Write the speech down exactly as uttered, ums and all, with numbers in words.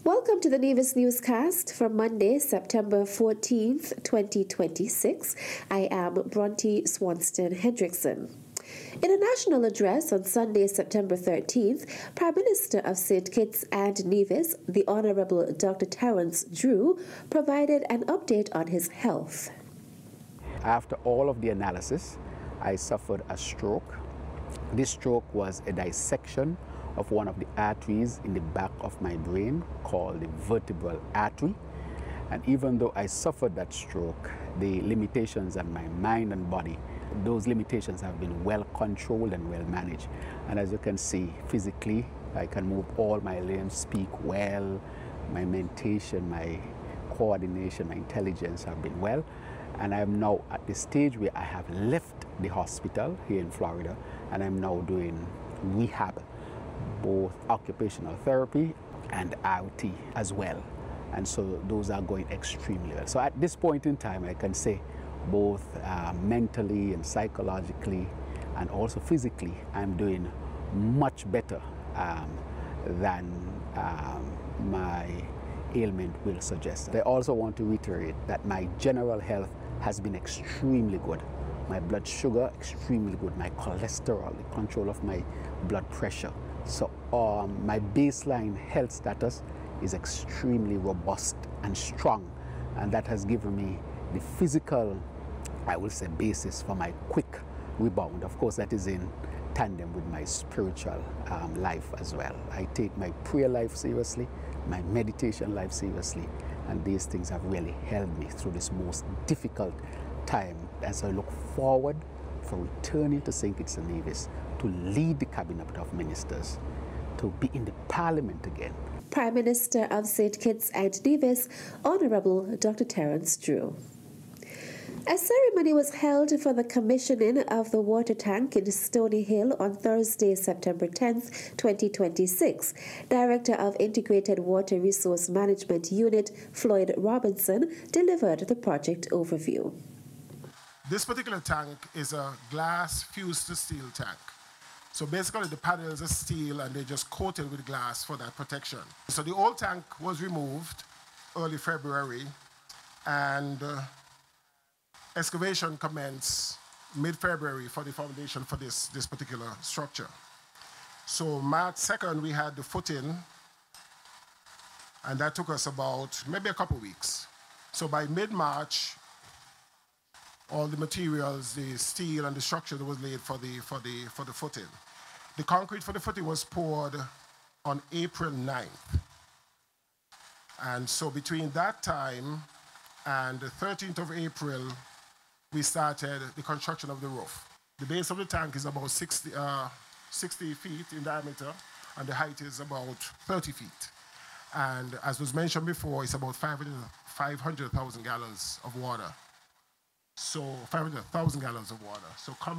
Welcome to the Nevis Newscast for Monday, September fourteenth, twenty twenty-six. I am Bronte Swanston Hendrickson. In a national address on Sunday, September thirteenth, Prime Minister of Saint Kitts and Nevis, the Honourable Doctor Terence Drew, provided an update on his health. After all of the analysis, I suffered a stroke. This stroke was a dissection of one of the arteries in the back of my brain called the vertebral artery. And even though I suffered that stroke, the limitations on my mind and body, those limitations have been well controlled and well managed. And as you can see, physically, I can move all my limbs, speak well, my mentation, my coordination, my intelligence have been well. And I'm now at the stage where I have left the hospital here in Florida, and I'm now doing rehab, both occupational therapy and I O T as well. And so those are going extremely well. So at this point in time, I can say both uh, mentally and psychologically and also physically, I'm doing much better um, than um, my ailment will suggest. I also want to reiterate that my general health has been extremely good. My blood sugar, extremely good. My cholesterol, the control of my blood pressure. So um, my baseline health status is extremely robust and strong, and that has given me the physical, I will say, basis for my quick rebound. Of course, that is in tandem with my spiritual um, life as well. I take my prayer life seriously, my meditation life seriously, and these things have really held me through this most difficult time as I look forward for returning to Saint Kitts and Nevis to lead the Cabinet of Ministers, to be in the Parliament again. Prime Minister of Saint Kitts and Nevis, Honourable Doctor Terence Drew. A ceremony was held for the commissioning of the water tank in Stony Hill on Thursday, September tenth, twenty twenty-six. Director of Integrated Water Resource Management Unit, Floyd Robinson, delivered the project overview. This particular tank is a glass fused to steel tank. So basically the panels are steel and they're just coated with glass for that protection. So the old tank was removed early February, and uh, excavation commenced mid-February for the foundation for this, this particular structure. So March second, we had the footing, and that took us about maybe a couple weeks. So by mid-March, all the materials, the steel and the structure that was laid for the, for the, for the footing. The concrete for the footing was poured on April ninth. And so between that time and the thirteenth of April, we started the construction of the roof. The base of the tank is about sixty, uh, sixty feet in diameter, and the height is about thirty feet. And as was mentioned before, it's about five hundred thousand gallons of water. So five hundred thousand gallons of water. So come